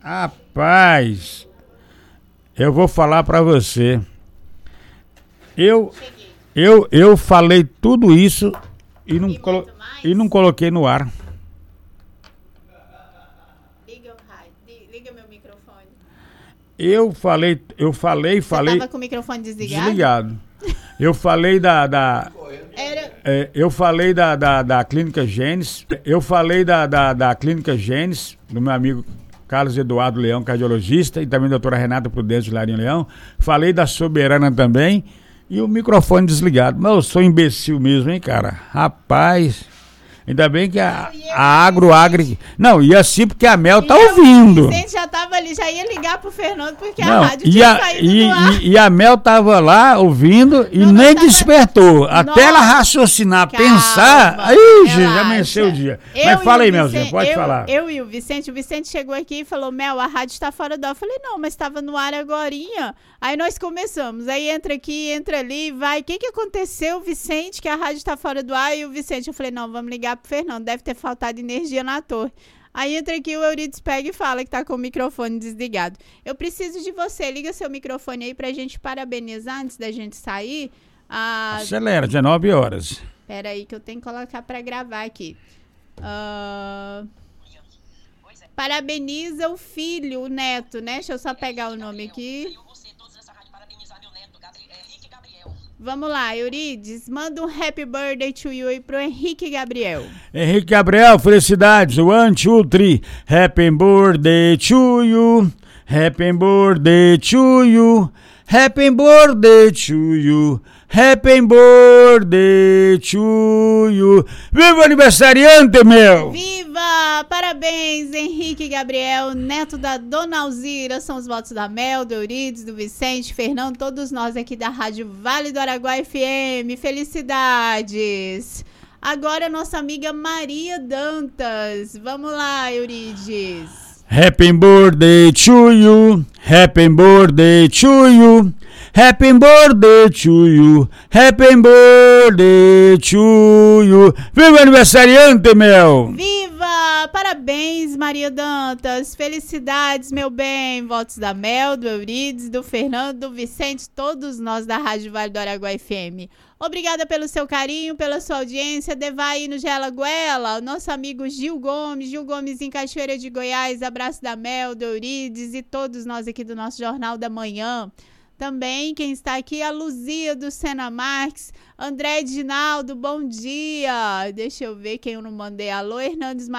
Rapaz, eu vou falar pra você. Eu falei tudo isso e não coloquei no ar. Liga meu microfone. Eu falei. Você tava com o microfone Desligado. Eu falei eu falei da Clínica Gênesis. Eu falei da Clínica Gênesis, do meu amigo Carlos Eduardo Leão, cardiologista, e também da doutora Renata Prudêncio Larinho Leão. Falei da Soberana também. E o microfone desligado. Mas eu sou imbecil mesmo, hein, cara? Rapaz. Ainda bem que a Agri... Não, e assim porque a Mel tá ouvindo. O Vicente já tava ali, já ia ligar pro Fernando, porque a rádio tinha saído do ar. E a Mel tava lá ouvindo e nem despertou. Até ela raciocinar, pensar, aí já amanheceu o dia. Mas fala aí, Melzinha, pode falar. Eu e o Vicente chegou aqui e falou, Mel, a rádio tá fora do ar. Eu falei, não, mas tava no ar agorinha. Aí nós começamos, aí entra aqui, entra ali, vai. O que aconteceu, Vicente, que a rádio tá fora do ar? E o Vicente, eu falei, não, vamos ligar pro Fernando, deve ter faltado energia na torre. Aí entra aqui, o Euridice pega e fala que tá com o microfone desligado. Eu preciso de você, liga seu microfone aí pra gente parabenizar antes da gente sair. Acelera, 19 horas. Pera aí que eu tenho que colocar pra gravar aqui. Parabeniza o filho, o neto, né? Deixa eu só pegar o nome aqui. Vamos lá, Euridice, manda um happy birthday to you aí pro Henrique Gabriel. Henrique Gabriel, felicidades. 1, 2, 3. Happy birthday to you. Happy birthday to you. Happy birthday to you. Happy birthday to you. Viva o aniversariante, meu! Viva! Parabéns, Henrique Gabriel, neto da Dona Alzira. São os votos da Mel, do Euridice, do Vicente, Fernando, todos nós aqui da Rádio Vale do Araguaia FM. Felicidades! Agora nossa amiga Maria Dantas. Vamos lá, Euridice. Happy birthday to you. Happy birthday to you. Happy birthday to you. Happy birthday to you. Viva o aniversariante, Mel! Viva! Parabéns, Maria Dantas. Felicidades, meu bem. Votos da Mel, do Euridice, do Fernando, do Vicente, todos nós da Rádio Vale do Araguaia FM. Obrigada pelo seu carinho, pela sua audiência. Devai no Gelaguela, nosso amigo Gil Gomes em Cachoeira de Goiás. Abraço da Mel, do Euridice e todos nós aqui do nosso Jornal da Manhã. Também quem está aqui é a Luzia do Sena Marques, André Edinaldo, bom dia. Deixa eu ver quem eu não mandei. Alô, Hernandes